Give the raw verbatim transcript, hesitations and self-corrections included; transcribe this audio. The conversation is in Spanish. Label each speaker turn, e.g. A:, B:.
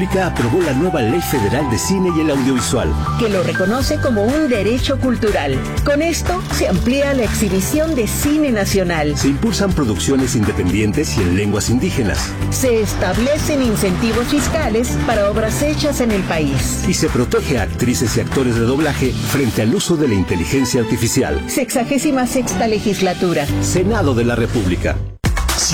A: aprobó la nueva Ley Federal de Cine y el Audiovisual,
B: que lo reconoce como un derecho cultural. Con esto se amplía la exhibición de cine nacional.
A: Se impulsan producciones independientes y en lenguas indígenas.
B: Se establecen incentivos fiscales para obras hechas en el país.
A: Y se protege a actrices y actores de doblaje frente al uso de la inteligencia artificial.
B: Sexagésima sexta legislatura.
A: Senado de la República.